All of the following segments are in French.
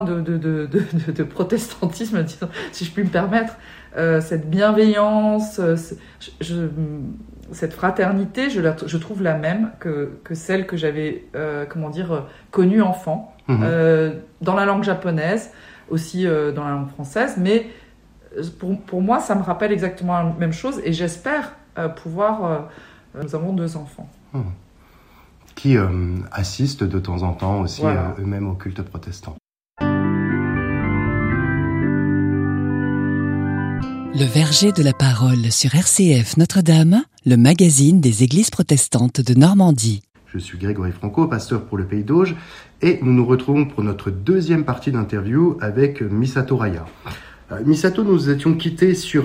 de protestantisme, disons, si je puis me permettre, cette bienveillance, cette fraternité, je trouve la même que celle que j'avais, connue enfant, dans la langue japonaise, aussi dans la langue française, mais pour moi, ça me rappelle exactement la même chose, et j'espère pouvoir... nous avons 2 enfants. Qui assistent de temps en temps aussi, voilà, eux-mêmes au culte protestant. Le verger de la parole sur RCF Notre-Dame, le magazine des églises protestantes de Normandie. Je suis Grégory Franco, pasteur pour le Pays d'Auge, et nous nous retrouvons pour notre deuxième partie d'interview avec Misato Raya. Misato, nous étions quittés sur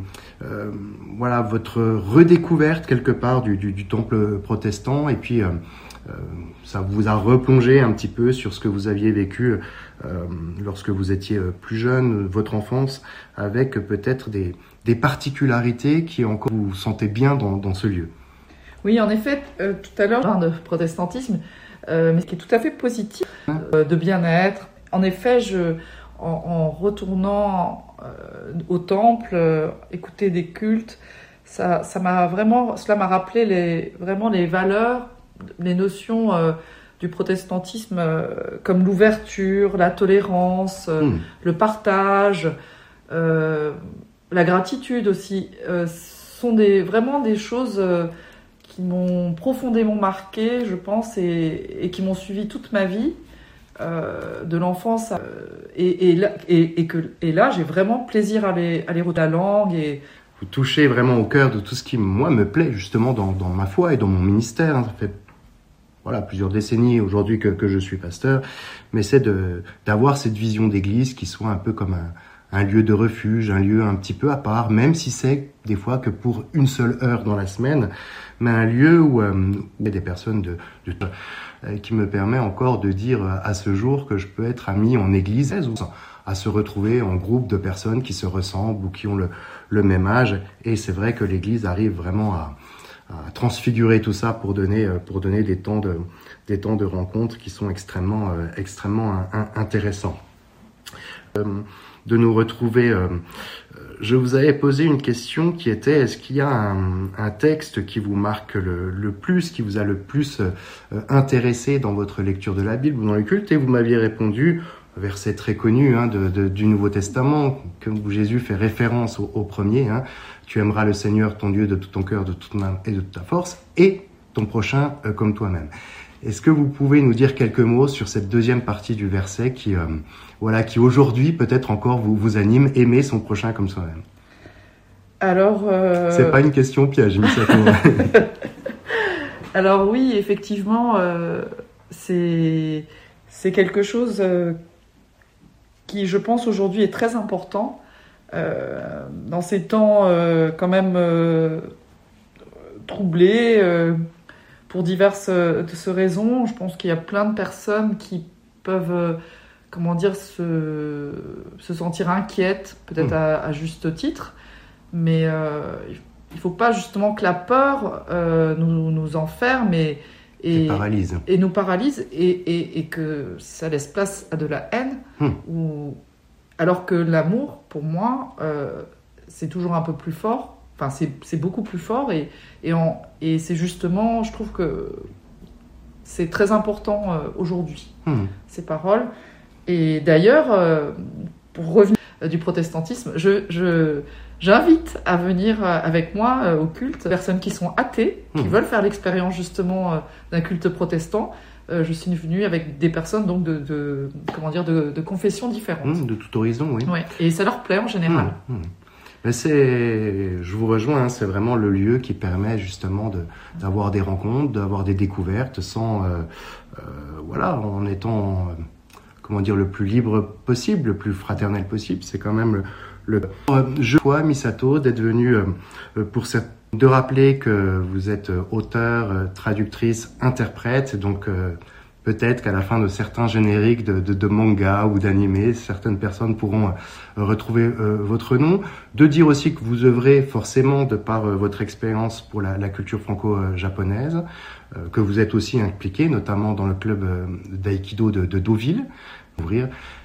votre redécouverte quelque part du temple protestant, et puis ça vous a replongé un petit peu sur ce que vous aviez vécu lorsque vous étiez plus jeune, votre enfance, avec peut-être des particularités qui encore vous sentez bien dans ce lieu. Oui, en effet, tout à l'heure, de protestantisme, mais ce qui est tout à fait positif, de bien-être. En effet, en retournant au temple, écouter des cultes, cela m'a rappelé les valeurs, les notions du protestantisme, comme l'ouverture, la tolérance, le partage, la gratitude aussi, sont vraiment des choses qui m'ont profondément marqué, je pense, et qui m'ont suivi toute ma vie, de l'enfance, et là j'ai vraiment plaisir à les redire la langue. Et vous touchez vraiment au cœur de tout ce qui, moi, me plaît justement dans ma foi et dans mon ministère. Ça fait plusieurs décennies aujourd'hui que je suis pasteur, mais c'est d'avoir cette vision d'église qui soit un peu comme un lieu de refuge, un lieu un petit peu à part, même si c'est des fois que pour une seule heure dans la semaine, mais un lieu où il y a des personnes qui me permet encore de dire à ce jour que je peux être ami en église, ou à se retrouver en groupe de personnes qui se ressemblent ou qui ont le même âge. Et c'est vrai que l'église arrive vraiment à transfigurer tout ça pour donner des temps de rencontres qui sont extrêmement intéressants. De nous retrouver, je vous avais posé une question qui était: est-ce qu'il y a un texte qui vous marque le plus, qui vous a le plus intéressé dans votre lecture de la Bible ou dans le culte? Et vous m'aviez répondu, verset très connu du Nouveau Testament, où Jésus fait référence au premier, tu aimeras le Seigneur ton Dieu de tout ton cœur, de toute ton âme et de toute ta force, et ton prochain comme toi-même. Est-ce que vous pouvez nous dire quelques mots sur cette deuxième partie du verset qui aujourd'hui peut-être encore vous anime, aimer son prochain comme soi-même? Alors, c'est pas une question piège, Misato. Alors oui, effectivement, c'est quelque chose qui, je pense, aujourd'hui est très important. Dans ces temps quand même troublés, pour diverses raisons. Je pense qu'il y a plein de personnes qui peuvent, se sentir inquiètes, peut-être à juste titre, mais il ne faut pas justement que la peur nous enferme et nous paralyse, et que ça laisse place à de la haine, alors que l'amour, pour moi, c'est toujours un peu plus fort. Enfin, c'est beaucoup plus fort, et c'est justement, je trouve que c'est très important aujourd'hui, ces paroles. Et d'ailleurs, pour revenir du protestantisme, j'invite à venir avec moi au culte des personnes qui sont athées, qui veulent faire l'expérience justement d'un culte protestant. Je suis venue avec des personnes donc de confessions différentes. De tout horizon, oui. Ouais. Et ça leur plaît en général. Mais je vous rejoins, c'est vraiment le lieu qui permet justement d'avoir des rencontres, d'avoir des découvertes en étant, le plus libre possible, le plus fraternel possible. C'est quand même je vois, Misato, d'être venu de rappeler que vous êtes auteur, traductrice, interprète, donc peut-être qu'à la fin de certains génériques de manga ou d'animé, certaines personnes pourront retrouver votre nom. De dire aussi que vous œuvrez forcément de par votre expérience pour la culture franco-japonaise, que vous êtes aussi impliqué, notamment dans le club d'aïkido de Deauville.